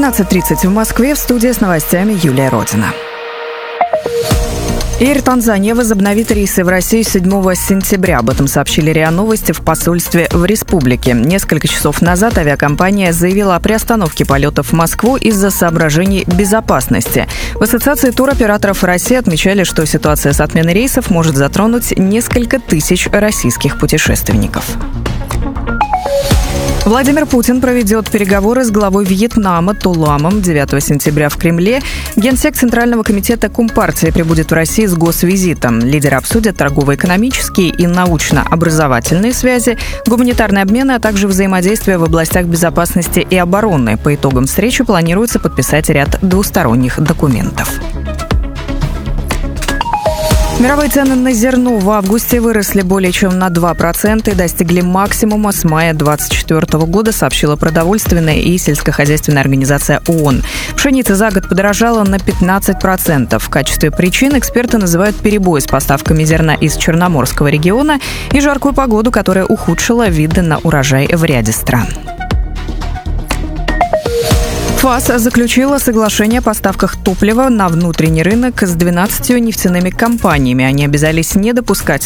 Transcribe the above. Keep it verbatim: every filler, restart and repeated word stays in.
двенадцать тридцать в Москве. В студии с новостями Юлия Родина. Эйр Танзания возобновит рейсы в Россию седьмого сентября. Об этом сообщили РИА Новости в посольстве в республике. Несколько часов назад авиакомпания заявила о приостановке полетов в Москву из-за соображений безопасности. В Ассоциации туроператоров России отмечали, что ситуация с отменой рейсов может затронуть несколько тысяч российских путешественников. Владимир Путин проведет переговоры с главой Вьетнама Туламом девятого сентября в Кремле. Генсек Центрального комитета Компартии прибудет в Россию с госвизитом. Лидеры обсудят торгово-экономические и научно-образовательные связи, гуманитарные обмены, а также взаимодействие в областях безопасности и обороны. По итогам встречи планируется подписать ряд двусторонних документов. Мировые цены на зерно в августе выросли более чем на два процента и достигли максимума с мая две тысячи двадцать четвёртого года, сообщила продовольственная и сельскохозяйственная организация ООН. Пшеница за год подорожала на пятнадцать процентов. В качестве причин эксперты называют перебой с поставками зерна из Черноморского региона и жаркую погоду, которая ухудшила виды на урожай в ряде стран. ФАС заключила соглашение о поставках топлива на внутренний рынок с двенадцатью нефтяными компаниями. Они обязались не допускать